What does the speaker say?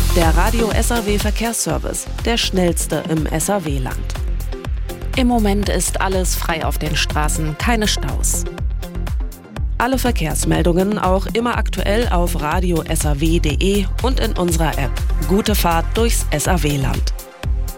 Der Radio SAW Verkehrsservice, der schnellste im SAW-Land. Im Moment ist alles frei auf den Straßen, keine Staus. Alle Verkehrsmeldungen auch immer aktuell auf radiosaw.de und in unserer App. Gute Fahrt durchs SAW-Land.